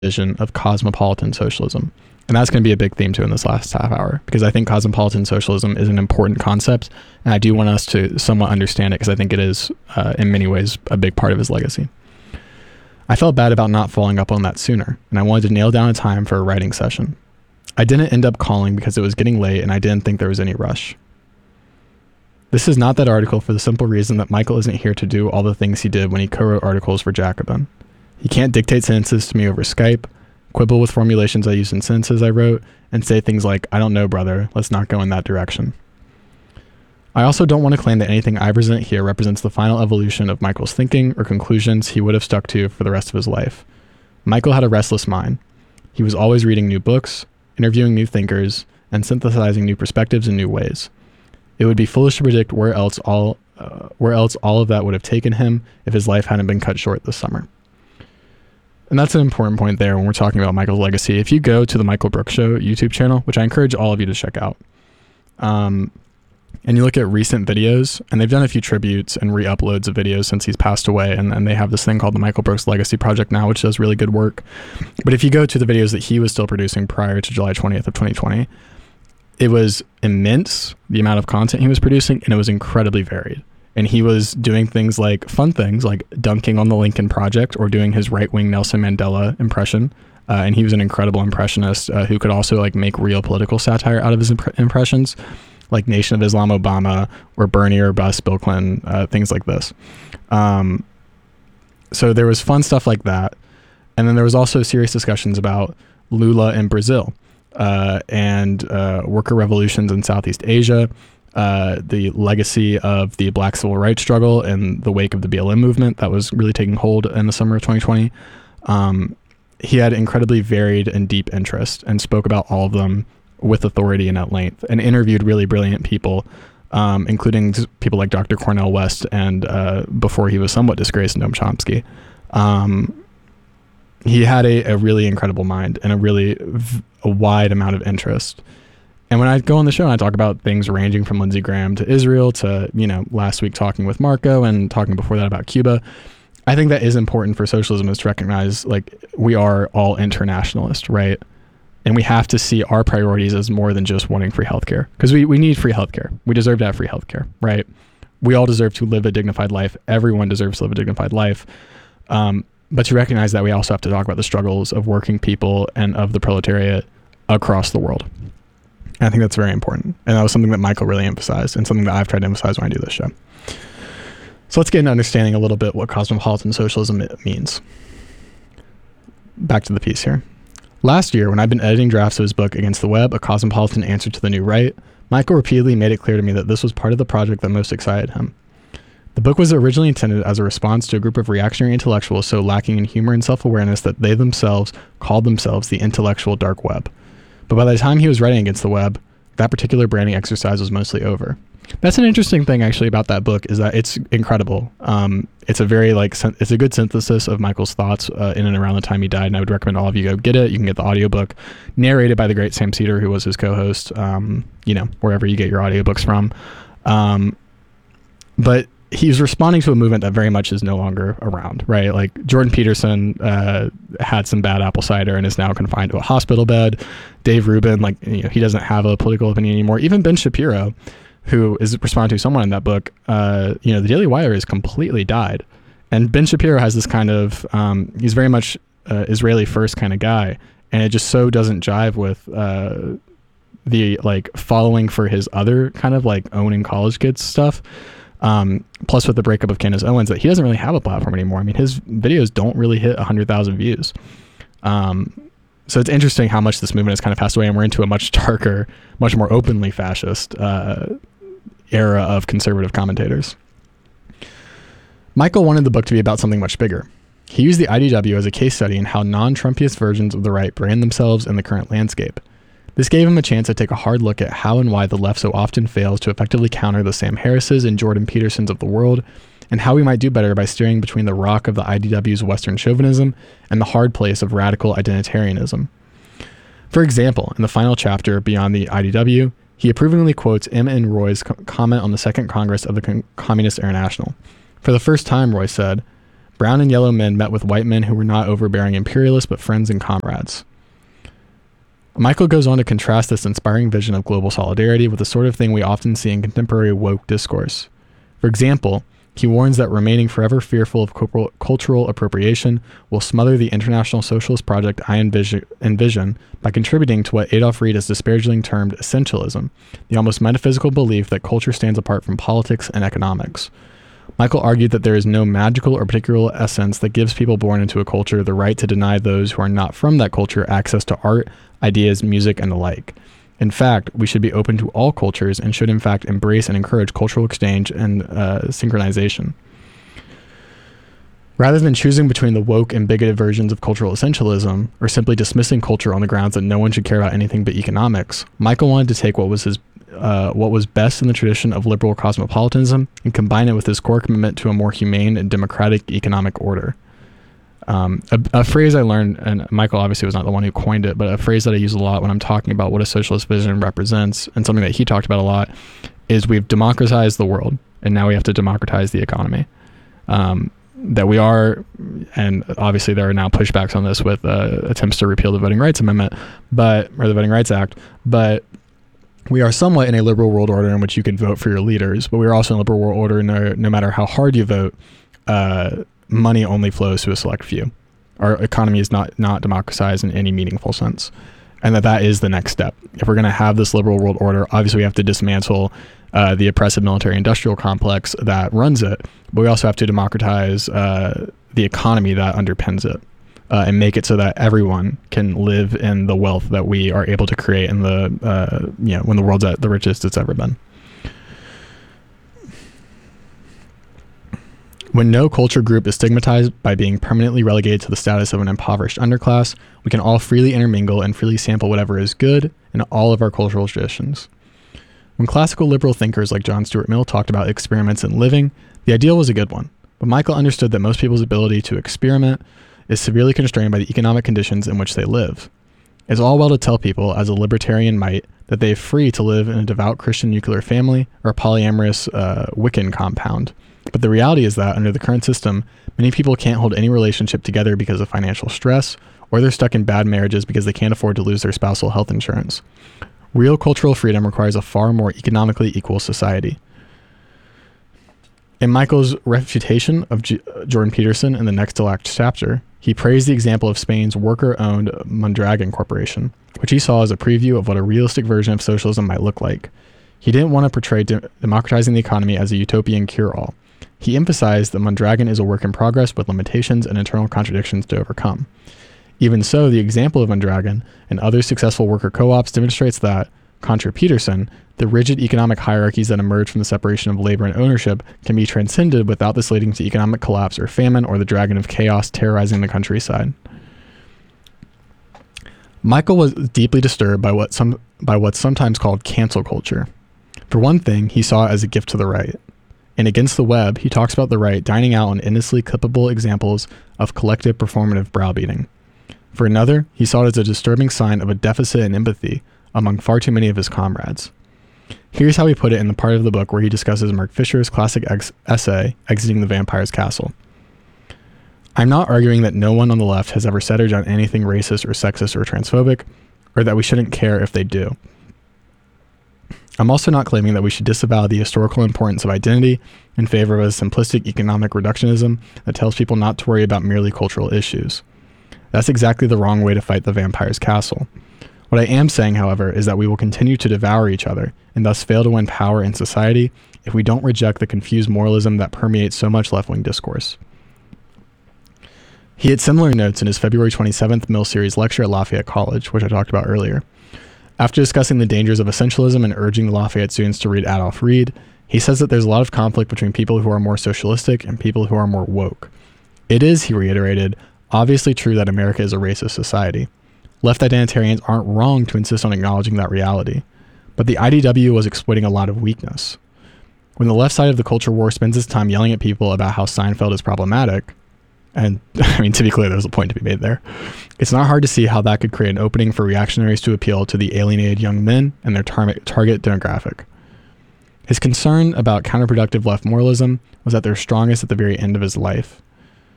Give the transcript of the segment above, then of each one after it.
vision of cosmopolitan socialism. And that's going to be a big theme too in this last half hour, because I think cosmopolitan socialism is an important concept, and I do want us to somewhat understand it, because I think it is, in many ways, a big part of his legacy. I felt bad about not following up on that sooner, and I wanted to nail down a time for a writing session. I didn't end up calling because it was getting late and I didn't think there was any rush. This is not that article for the simple reason that Michael isn't here to do all the things he did when he co-wrote articles for Jacobin. He can't dictate sentences to me over Skype, quibble with formulations I used in sentences I wrote, and say things like, "I don't know, brother, let's not go in that direction." I also don't want to claim that anything I present here represents the final evolution of Michael's thinking or conclusions he would have stuck to for the rest of his life. Michael had a restless mind. He was always reading new books, interviewing new thinkers, and synthesizing new perspectives in new ways. It would be foolish to predict where else all of that would have taken him if his life hadn't been cut short this summer. And that's an important point there when we're talking about Michael's legacy. If you go to the Michael Brooks Show YouTube channel, which I encourage all of you to check out, and you look at recent videos, and they've done a few tributes and re-uploads of videos since he's passed away, and they have this thing called the Michael Brooks Legacy Project now, which does really good work. But if you go to the videos that he was still producing prior to July 20th of 2020, it was immense, the amount of content he was producing, and it was incredibly varied. And he was doing things like fun things like dunking on the Lincoln Project or doing his right-wing Nelson Mandela impression. And he was an incredible impressionist who could also like make real political satire out of his impressions, like Nation of Islam Obama or Bernie or Bust Bill Clinton, things like this. So there was fun stuff like that. And then there was also serious discussions about Lula in Brazil and worker revolutions in Southeast Asia, the legacy of the Black Civil Rights struggle in the wake of the BLM movement that was really taking hold in the summer of 2020. He had incredibly varied and deep interest and spoke about all of them with authority and at length, and interviewed really brilliant people, including people like Dr. Cornel West and before he was somewhat disgraced, Noam Chomsky. He had a really incredible mind and a wide amount of interest. And when I go on the show and I talk about things ranging from Lindsey Graham to Israel to, last week talking with Marco and talking before that about Cuba, I think that is important for socialism, is to recognize like we are all internationalist, right? And we have to see our priorities as more than just wanting free healthcare, because we need free healthcare. We deserve to have free healthcare, right? We all deserve to live a dignified life. Everyone deserves to live a dignified life. But to recognize that, we also have to talk about the struggles of working people and of the proletariat across the world. And I think that's very important. And that was something that Michael really emphasized, and something that I've tried to emphasize when I do this show. So let's get into understanding a little bit what cosmopolitan socialism means. Back to the piece here. Last year, when I'd been editing drafts of his book Against the Web, A Cosmopolitan Answer to the New Right, Michael repeatedly made it clear to me that this was part of the project that most excited him. The book was originally intended as a response to a group of reactionary intellectuals so lacking in humor and self-awareness that they themselves called themselves the intellectual dark web. But by the time he was writing Against the Web, that particular branding exercise was mostly over. That's an interesting thing actually about that book, is that it's incredible. It's a very it's a good synthesis of Michael's thoughts in and around the time he died, and I would recommend all of you go get it. You can get the audiobook narrated by the great Sam Cedar, who was his co-host, wherever you get your audiobooks from. But he's responding to a movement that very much is no longer around, right? Like Jordan Peterson had some bad apple cider and is now confined to a hospital bed. Dave Rubin, he doesn't have a political opinion anymore. Even Ben Shapiro, who is responding to someone in that book, the Daily Wire has completely died. And Ben Shapiro has this kind of, he's very much Israeli first kind of guy. And it just so doesn't jive with the following for his other kind of owning college kids stuff. Plus with the breakup of Candace Owens, that he doesn't really have a platform anymore. I mean, his videos don't really hit 100,000 views. So it's interesting how much this movement has kind of passed away, and we're into a much darker, much more openly fascist era of conservative commentators. Michael wanted the book to be about something much bigger. He used the IDW as a case study in how non-Trumpiest versions of the right brand themselves in the current landscape. This gave him a chance to take a hard look at how and why the left so often fails to effectively counter the Sam Harrises and Jordan Petersons of the world, and how we might do better by steering between the rock of the IDW's Western chauvinism and the hard place of radical identitarianism. For example, in the final chapter, Beyond the IDW, he approvingly quotes M. N. Roy's comment on the Second Congress of the Communist International. For the first time, Roy said, Brown and yellow men met with white men who were not overbearing imperialists but friends and comrades. Michael goes on to contrast this inspiring vision of global solidarity with the sort of thing we often see in contemporary woke discourse. For example, he warns that remaining forever fearful of cultural appropriation will smother the international socialist project I envision by contributing to what Adolf Reed has disparagingly termed essentialism, the almost metaphysical belief that culture stands apart from politics and economics. Michael argued that there is no magical or particular essence that gives people born into a culture the right to deny those who are not from that culture access to art, ideas, music, and the like. In fact, we should be open to all cultures and should in fact embrace and encourage cultural exchange and synchronization. Rather than choosing between the woke and bigoted versions of cultural essentialism, or simply dismissing culture on the grounds that no one should care about anything but economics, Michael wanted to take what was best in the tradition of liberal cosmopolitanism and combine it with his core commitment to a more humane and democratic economic order. A phrase I learned, and Michael obviously was not the one who coined it, but a phrase that I use a lot when I'm talking about what a socialist vision represents, and something that he talked about a lot, is we've democratized the world, and now we have to democratize the economy. That we are, and obviously there are now pushbacks on this with attempts to repeal the Voting Rights Amendment, or the Voting Rights Act, but we are somewhat in a liberal world order in which you can vote for your leaders, but we are also in a liberal world order no matter how hard you vote, money only flows to a select few. Our economy is not democratized in any meaningful sense. And that is the next step. If we're going to have this liberal world order, obviously we have to dismantle the oppressive military industrial complex that runs it, but we also have to democratize the economy that underpins it and make it so that everyone can live in the wealth that we are able to create in when the world's at the richest it's ever been. When no culture group is stigmatized by being permanently relegated to the status of an impoverished underclass, we can all freely intermingle and freely sample whatever is good in all of our cultural traditions. When classical liberal thinkers like John Stuart Mill talked about experiments in living, the ideal was a good one, but Michael understood that most people's ability to experiment is severely constrained by the economic conditions in which they live. It's all well to tell people, as a libertarian might, that they are free to live in a devout Christian nuclear family or a polyamorous Wiccan compound. But the reality is that, under the current system, many people can't hold any relationship together because of financial stress, or they're stuck in bad marriages because they can't afford to lose their spousal health insurance. Real cultural freedom requires a far more economically equal society. In Michael's refutation of Jordan Peterson in the next to last chapter, he praised the example of Spain's worker-owned Mondragon Corporation, which he saw as a preview of what a realistic version of socialism might look like. He didn't want to portray democratizing the economy as a utopian cure-all. He emphasized that Mondragon is a work in progress with limitations and internal contradictions to overcome. Even so, the example of Mondragon and other successful worker co-ops demonstrates that, contra Peterson, the rigid economic hierarchies that emerge from the separation of labor and ownership can be transcended without this leading to economic collapse or famine or the dragon of chaos terrorizing the countryside. Michael was deeply disturbed by what's sometimes called cancel culture. For one thing, he saw it as a gift to the right. In Against the Web, he talks about the right dining out on endlessly clippable examples of collective performative browbeating. For another, he saw it as a disturbing sign of a deficit in empathy among far too many of his comrades. Here's how he put it in the part of the book where he discusses Mark Fisher's classic essay, Exiting the Vampire's Castle. I'm not arguing that no one on the left has ever said or done anything racist or sexist or transphobic, or that we shouldn't care if they do. I'm also not claiming that we should disavow the historical importance of identity in favor of a simplistic economic reductionism that tells people not to worry about merely cultural issues. That's exactly the wrong way to fight the vampire's castle. What I am saying, however, is that we will continue to devour each other and thus fail to win power in society if we don't reject the confused moralism that permeates so much left-wing discourse. He had similar notes in his February 27th Mill Series lecture at Lafayette College, which I talked about earlier. After discussing the dangers of essentialism and urging the Lafayette students to read Adolf Reed, he says that there's a lot of conflict between people who are more socialistic and people who are more woke. It is, he reiterated, obviously true that America is a racist society. Left identitarians aren't wrong to insist on acknowledging that reality, but the IDW was exploiting a lot of weakness. When the left side of the culture war spends its time yelling at people about how Seinfeld is problematic, and I mean, to be clear, there's a point to be made there, it's not hard to see how that could create an opening for reactionaries to appeal to the alienated young men and their target demographic. His concern about counterproductive left moralism was at their strongest at the very end of his life.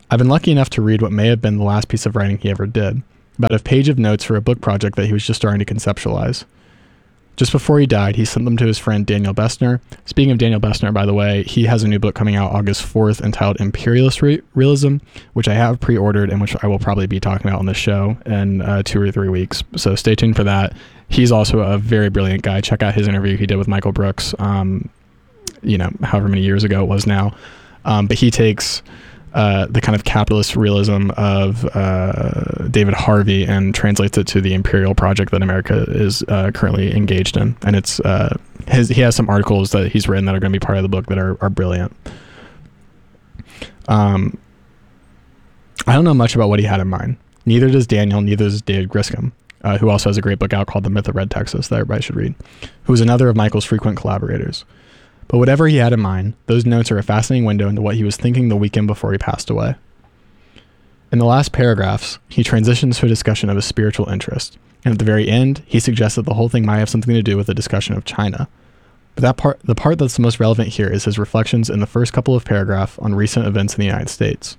I've been lucky enough to read what may have been the last piece of writing he ever did, about a page of notes for a book project that he was just starting to conceptualize. Just before he died, he sent them to his friend Daniel Bessner. Speaking of Daniel Bessner, by the way, he has a new book coming out August 4th entitled Imperialist Realism, which I have pre-ordered and which I will probably be talking about on this show in 2 or 3 weeks. So stay tuned for that. He's also a very brilliant guy. Check out his interview he did with Michael Brooks, however many years ago it was now. But he takes the kind of capitalist realism of David Harvey and translates it to the imperial project that America is currently engaged in. And it's he has some articles that he's written that are going to be part of the book that are brilliant. I don't know much about what he had in mind. Neither does Daniel, neither does David Griscom, who also has a great book out called The Myth of Red Texas that everybody should read, who is another of Michael's frequent collaborators. But whatever he had in mind, those notes are a fascinating window into what he was thinking the weekend before he passed away. In the last paragraphs, he transitions to a discussion of his spiritual interest, and at the very end, he suggests that the whole thing might have something to do with a discussion of China. But the part that's the most relevant here is his reflections in the first couple of paragraphs on recent events in the United States.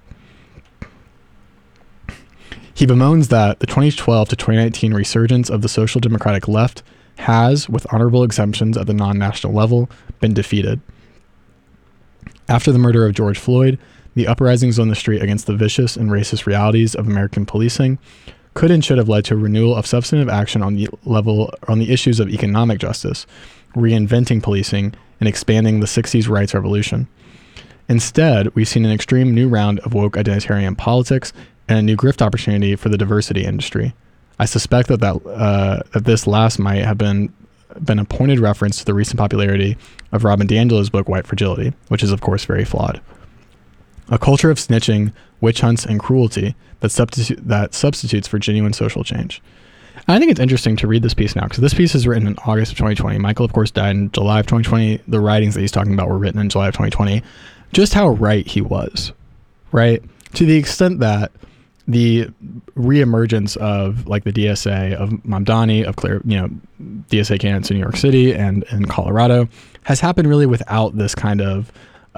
He bemoans that the 2012 to 2019 resurgence of the social democratic left has, with honorable exemptions at the non-national level, been defeated. After the murder of George Floyd, the uprisings on the street against the vicious and racist realities of American policing could and should have led to a renewal of substantive action on the issues of economic justice, reinventing policing, and expanding the 60s rights revolution. Instead, we've seen an extreme new round of woke identitarian politics and a new grift opportunity for the diversity industry. I suspect that this last might have been a pointed reference to the recent popularity of Robin DiAngelo's book White Fragility, which is of course very flawed. A culture of snitching, witch hunts, and cruelty that substitutes for genuine social change. And I think it's interesting to read this piece now, because this piece is written in August of 2020. Michael, of course, died in July of 2020. The writings that he's talking about were written in July of 2020. Just how right he was, right? To the extent that the reemergence of like the DSA, of Mamdani, of DSA candidates in New York City and in Colorado has happened really without this kind of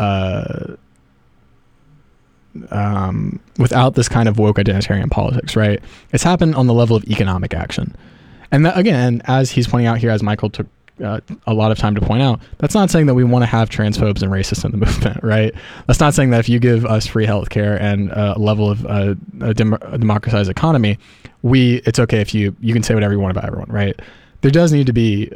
woke identitarian politics, right? It's happened on the level of economic action. And that, again, as he's pointing out here, as Michael took a lot of time to point out, that's not saying that we want to have transphobes and racists in the movement, right? That's not saying that if you give us free healthcare and a level of a democratized economy, it's okay if you can say whatever you want about everyone, right? There does need to be,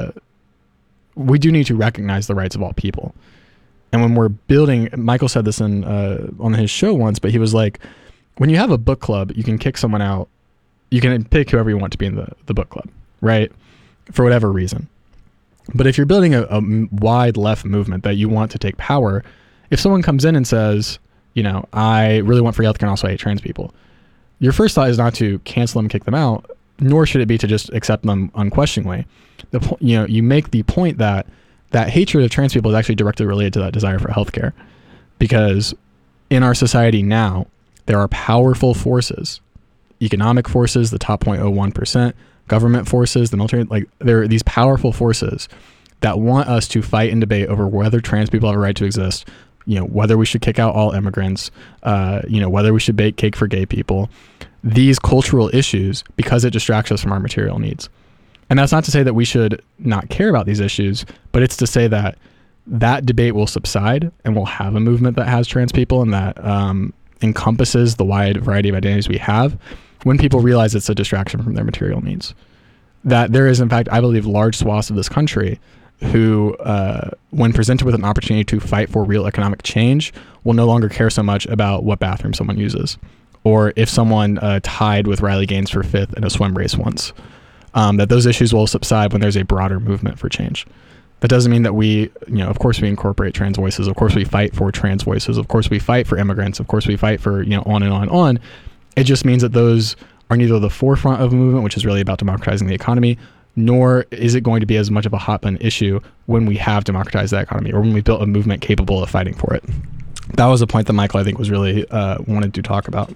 we do need to recognize the rights of all people. And when we're building, Michael said this on his show once, but he was like, when you have a book club, you can kick someone out. You can pick whoever you want to be in the book club, right? For whatever reason. But if you're building a wide left movement that you want to take power, if someone comes in and says, I really want free healthcare and also hate trans people, your first thought is not to cancel them, kick them out, nor should it be to just accept them unquestioningly. You make the point that hatred of trans people is actually directly related to that desire for healthcare, because in our society now, there are powerful forces, economic forces, the top 0.01%, government forces, the military, there are these powerful forces that want us to fight and debate over whether trans people have a right to exist, whether we should kick out all immigrants, whether we should bake cake for gay people, these cultural issues, because it distracts us from our material needs. And that's not to say that we should not care about these issues, but it's to say that debate will subside and we'll have a movement that has trans people and that encompasses the wide variety of identities we have, when people realize it's a distraction from their material needs. That there is, in fact, I believe, large swaths of this country who, when presented with an opportunity to fight for real economic change, will no longer care so much about what bathroom someone uses, or if someone tied with Riley Gaines for 5th in a swim race once. That those issues will subside when there's a broader movement for change. That doesn't mean that we, of course we incorporate trans voices, of course we fight for trans voices, of course we fight for immigrants, of course we fight for, on and on and on. It just means that those are neither the forefront of a movement, which is really about democratizing the economy, nor is it going to be as much of a hot button issue when we have democratized that economy or when we built a movement capable of fighting for it. That was a point that Michael, I think, was really wanted to talk about.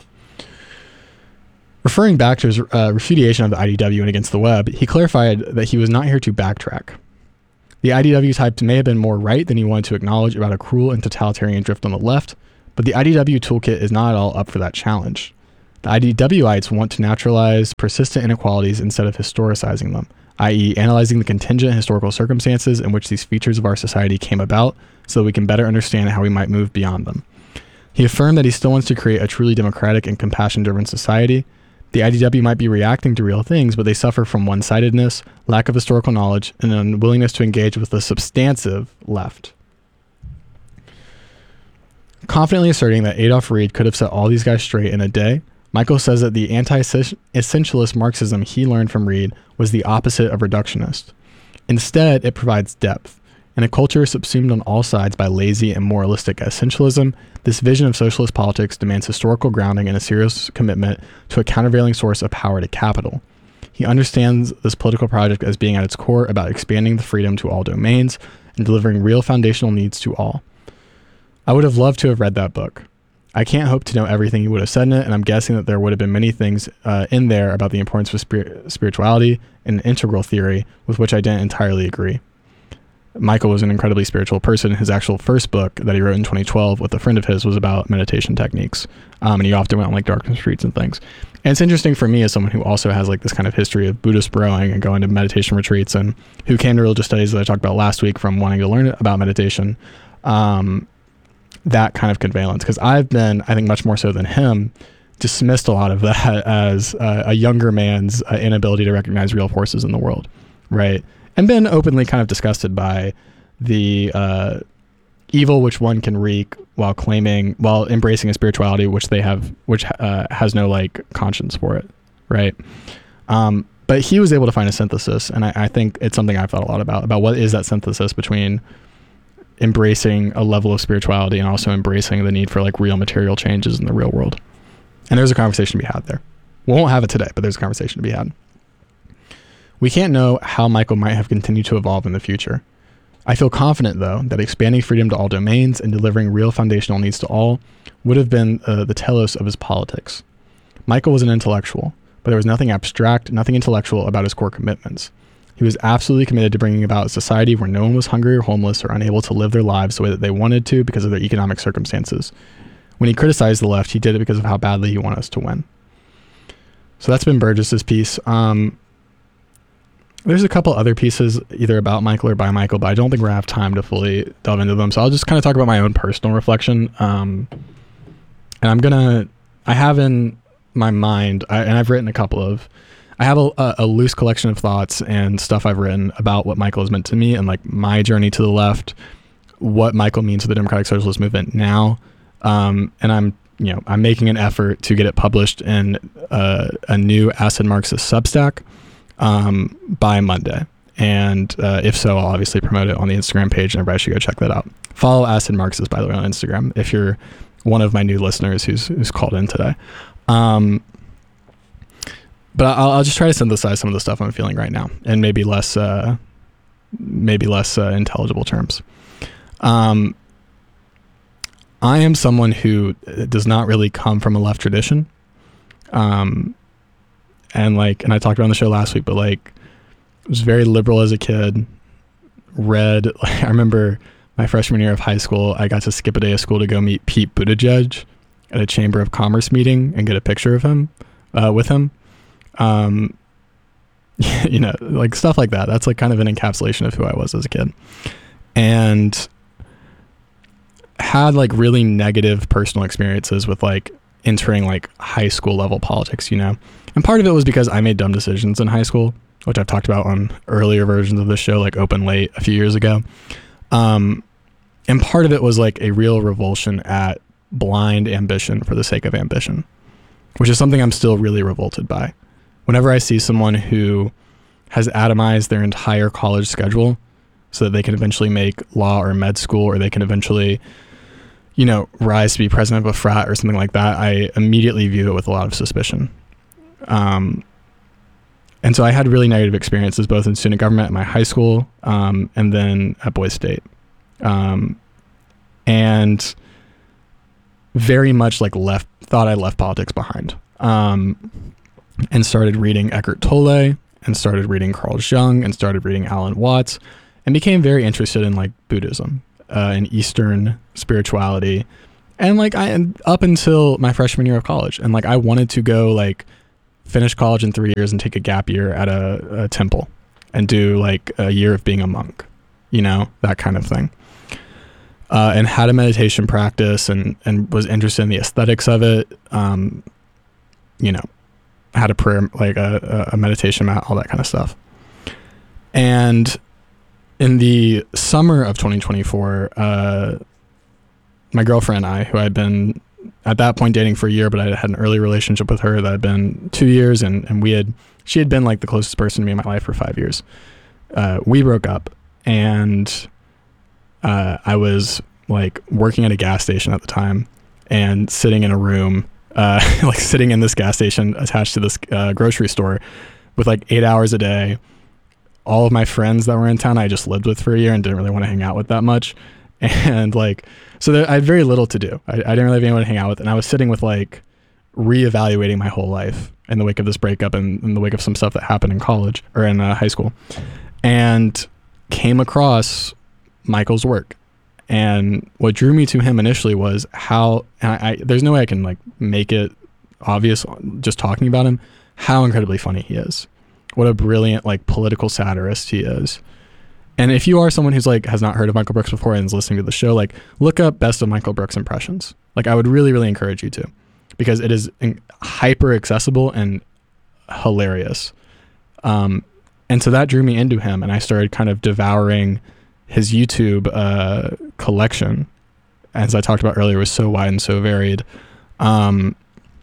Referring back to his refutation of the IDW and Against the Web, he clarified that he was not here to backtrack. The IDW type may have been more right than he wanted to acknowledge about a cruel and totalitarian drift on the left, But the IDW toolkit is not at all up for that challenge. The IDWites want to naturalize persistent inequalities instead of historicizing them, i.e. analyzing the contingent historical circumstances in which these features of our society came about so that we can better understand how we might move beyond them. He affirmed that he still wants to create a truly democratic and compassion-driven society. The IDW might be reacting to real things, but they suffer from one-sidedness, lack of historical knowledge, and an unwillingness to engage with the substantive left. Confidently asserting that Adolf Reed could have set all these guys straight in a day, Michael says that the anti-essentialist Marxism he learned from Reed was the opposite of reductionist. Instead, it provides depth. In a culture subsumed on all sides by lazy and moralistic essentialism, this vision of socialist politics demands historical grounding and a serious commitment to a countervailing source of power to capital. He understands this political project as being at its core about expanding the freedom to all domains and delivering real foundational needs to all. I would have loved to have read that book. I can't hope to know everything he would have said in it, and I'm guessing that there would have been many things in there about the importance of spirituality and integral theory with which I didn't entirely agree. Michael was an incredibly spiritual person. His actual first book that he wrote in 2012 with a friend of his was about meditation techniques. And he often went on like dark retreats and things. And it's interesting for me as someone who also has like this kind of history of Buddhist broing and going to meditation retreats, and who came to religious studies that I talked about last week from wanting to learn about meditation, that kind of convalence. Because I've been, I think much more so than him, dismissed a lot of that as a younger man's inability to recognize real forces in the world, right? And been openly kind of disgusted by the evil which one can wreak while embracing a spirituality which has no like conscience for it, right? But he was able to find a synthesis, and I think it's something I've thought a lot about what is that synthesis between embracing a level of spirituality and also embracing the need for like real material changes in the real world. And there's a conversation to be had there. We won't have it today, but there's a conversation to be had. We can't know how Michael might have continued to evolve in the future. I feel confident, though, that expanding freedom to all domains and delivering real foundational needs to all would have been the telos of his politics. Michael was an intellectual, but there was nothing abstract, nothing intellectual about his core commitments. He was absolutely committed to bringing about a society where no one was hungry or homeless or unable to live their lives the way that they wanted to because of their economic circumstances. When he criticized the left, he did it because of how badly he wanted us to win. So that's been Burgess's piece. There's a couple other pieces either about Michael or by Michael, but I don't think we're going to have time to fully delve into them. So I'll just kind of talk about my own personal reflection. And I have in my mind, and I've written I have a loose collection of thoughts and stuff I've written about what Michael has meant to me and like my journey to the left, what Michael means to the Democratic Socialist Movement now. And I'm making an effort to get it published in a new Acid Marxist Substack by Monday. And if so, I'll obviously promote it on the Instagram page, and everybody should go check that out. Follow Acid Marxist, by the way, on Instagram if you're one of my new listeners who's called in today. But I'll just try to synthesize some of the stuff I'm feeling right now in maybe less intelligible terms. I am someone who does not really come from a left tradition. And I talked about on the show last week, but like, was very liberal as a kid. I remember my freshman year of high school, I got to skip a day of school to go meet Pete Buttigieg at a Chamber of Commerce meeting and get a picture of him, with him. Like stuff like that. That's like kind of an encapsulation of who I was as a kid. And had like really negative personal experiences with like entering like high school level politics, and part of it was because I made dumb decisions in high school, which I've talked about on earlier versions of this show, like Open Late a few years ago. And part of it was like a real revulsion at blind ambition for the sake of ambition, which is something I'm still really revolted by. Whenever I see someone who has atomized their entire college schedule so that they can eventually make law or med school, or they can eventually, rise to be president of a frat or something like that, I immediately view it with a lot of suspicion. And so I had really negative experiences both in student government at my high school, and then at Boise State. And very much like thought I left politics behind. And started reading Eckhart Tolle, and started reading Carl Jung, and started reading Alan Watts, and became very interested in like Buddhism, and Eastern spirituality, And like up until my freshman year of college, and like I wanted to go like finish college in 3 years and take a gap year at a temple and do like a year of being a monk, that kind of thing. And had a meditation practice and was interested in the aesthetics of it. Had a prayer, like a meditation mat, all that kind of stuff. And in the summer of 2024, my girlfriend and I, who I'd been at that point dating for a year, but I had an early relationship with her that had been 2 years, and she had been like the closest person to me in my life for 5 years. We broke up, and I was like working at a gas station at the time and sitting in a room, like sitting in this gas station attached to this grocery store with like 8 hours a day. All of my friends that were in town, I just lived with for a year and didn't really want to hang out with that much. And like, so I had very little to do. I didn't really have anyone to hang out with. And I was sitting with like reevaluating my whole life in the wake of this breakup and in the wake of some stuff that happened in college or in high school, and came across Michael's work. And what drew me to him initially was how, and there's no way I can like make it obvious just talking about him, how incredibly funny he is. What a brilliant like political satirist he is. And if you are someone who's like has not heard of Michael Brooks before and is listening to the show, like look up best of Michael Brooks impressions. Like I would really, really encourage you to, because it is hyper accessible and hilarious. And so that drew me into him, and I started kind of devouring his YouTube collection. As I talked about earlier, was so wide and so varied. And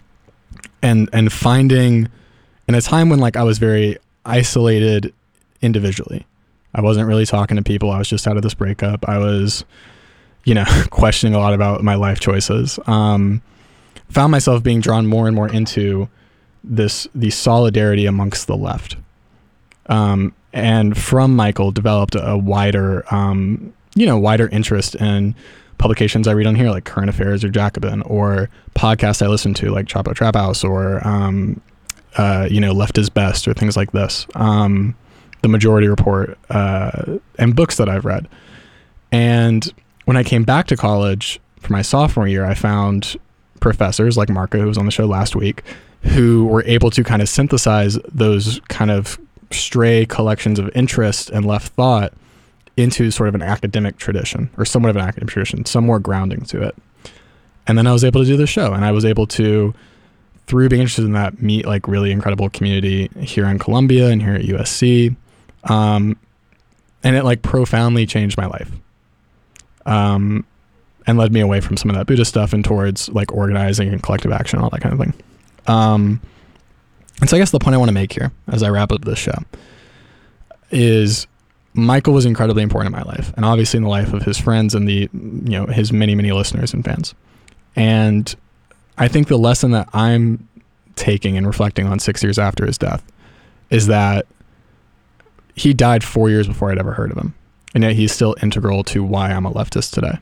finding in a time when like I was very isolated individually. I wasn't really talking to people. I was just out of this breakup. I was, questioning a lot about my life choices. Found myself being drawn more and more into the solidarity amongst the left. And from Michael developed a wider interest in publications I read on here, like Current Affairs or Jacobin, or podcasts I listen to like Chapo Trap House or, Left is Best or things like this. The Majority Report, and books that I've read. And when I came back to college for my sophomore year, I found professors like Marco, who was on the show last week, who were able to kind of synthesize those kind of stray collections of interest and left thought into sort of an academic tradition, or somewhat of an academic tradition, some more grounding to it. And then I was able to do the show, and I was able to, through being interested in that, meet like really incredible community here in Columbia and here at USC. And it like profoundly changed my life, and led me away from some of that Buddhist stuff and towards like organizing and collective action, all that kind of thing. And so I guess the point I want to make here as I wrap up this show is Michael was incredibly important in my life, and obviously in the life of his friends and his many, many listeners and fans. And I think the lesson that I'm taking and reflecting on 6 years after his death is that he died 4 years before I'd ever heard of him. And yet he's still integral to why I'm a leftist today.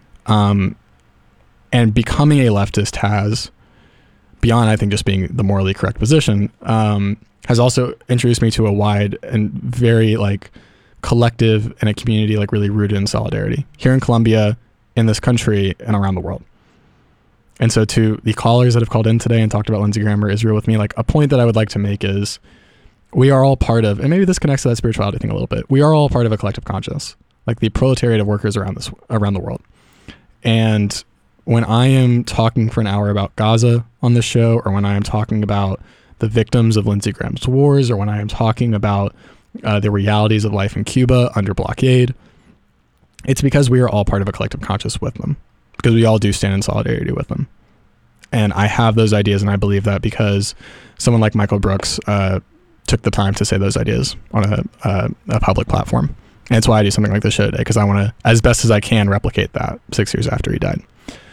And becoming a leftist has, beyond I think just being the morally correct position, has also introduced me to a wide and very like collective and a community like really rooted in solidarity here in Columbia, in this country, and around the world. And so to the callers that have called in today and talked about Lindsey Graham or Israel with me, like a point that I would like to make is we are all part of, and maybe this connects to that spirituality thing a little bit, we are all part of a collective conscience, like the proletariat of workers around the world. And when I am talking for an hour about Gaza on this show, or when I am talking about the victims of Lindsey Graham's wars, or when I am talking about the realities of life in Cuba under blockade, it's because we are all part of a collective conscience with them, because we all do stand in solidarity with them. And I have those ideas, and I believe that because someone like Michael Brooks took the time to say those ideas on a public platform. And it's why I do something like this show today, because I want to, as best as I can, replicate that 6 years after he died.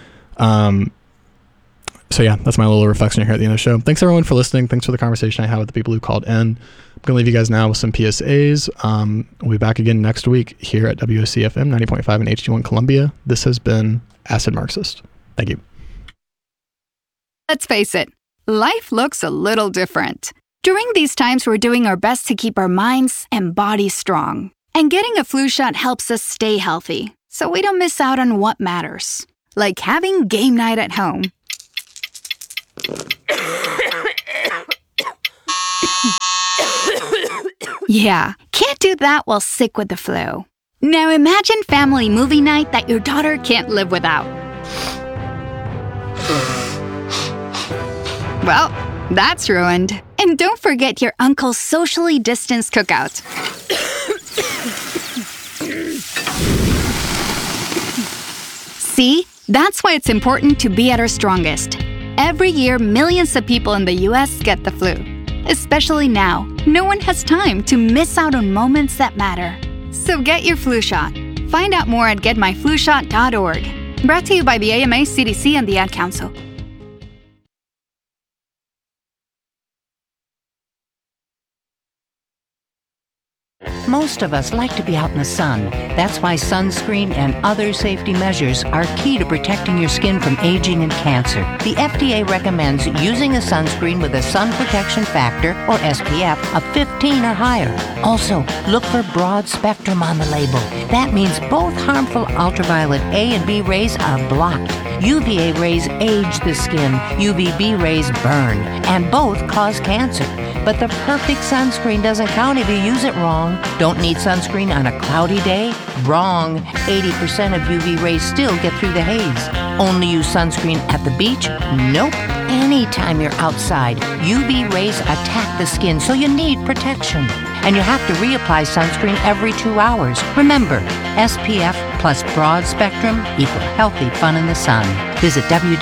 So yeah, that's my little reflection here at the end of the show. Thanks everyone for listening. Thanks for the conversation I had with the people who called in. I'm going to leave you guys now with some PSAs. We'll be back again next week here at WOC-FM 90.5 and HD1 Columbia. This has been Acid Marxist. Thank you. Let's face it, life looks a little different. During these times, we're doing our best to keep our minds and bodies strong. And getting a flu shot helps us stay healthy, so we don't miss out on what matters. like having game night at home. Yeah, can't do that while sick with the flu. Now imagine family movie night that your daughter can't live without. Well, that's ruined. And don't forget your uncle's socially distanced cookout. See? That's why it's important to be at our strongest. Every year, millions of people in the U.S. get the flu. Especially now, no one has time to miss out on moments that matter. So get your flu shot. Find out more at getmyflushot.org. Brought to you by the AMA, CDC, and the Ad Council. Most of us like to be out in the sun. That's why sunscreen and other safety measures are key to protecting your skin from aging and cancer. The FDA recommends using a sunscreen with a sun protection factor, or SPF, of 15 or higher. Also, look for broad spectrum on the label. That means both harmful ultraviolet A and B rays are blocked. UVA rays age the skin, UVB rays burn, and both cause cancer. But the perfect sunscreen doesn't count if you use it wrong. Don't need sunscreen on a cloudy day? Wrong. 80% of UV rays still get through the haze. Only use sunscreen at the beach? Nope. Anytime you're outside, UV rays attack the skin, so you need protection. And you have to reapply sunscreen every 2 hours. Remember, SPF plus broad spectrum equal healthy fun in the sun. Visit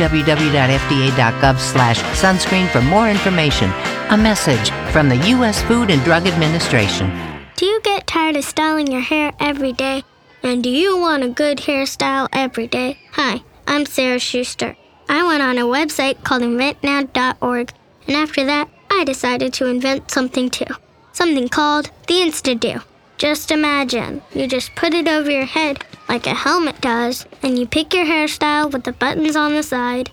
www.fda.gov/sunscreen for more information. A message from the U.S. Food and Drug Administration. Do you get tired of styling your hair every day? And do you want a good hairstyle every day? Hi, I'm Sarah Schuster. I went on a website called inventnow.org, and after that, I decided to invent something too. Something called the Insta-Do. Just imagine, you just put it over your head like a helmet does, and you pick your hairstyle with the buttons on the side.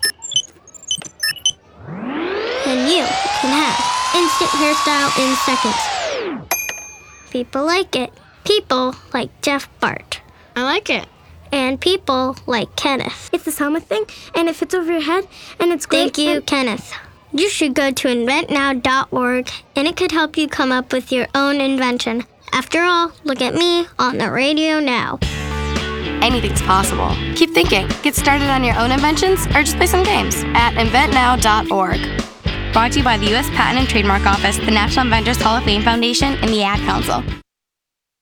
And you can have instant hairstyle in seconds. People like it. People like Jeff Bart. I like it. And people like Kenneth. It's this helmet thing, and it fits over your head, and it's great. Thank you, Kenneth. You should go to inventnow.org, and it could help you come up with your own invention. After all, look at me on the radio now. Anything's possible. Keep thinking. Get started on your own inventions, or just play some games at inventnow.org. Brought to you by the U.S. Patent and Trademark Office, the National Inventors Hall of Fame Foundation, and the Ad Council.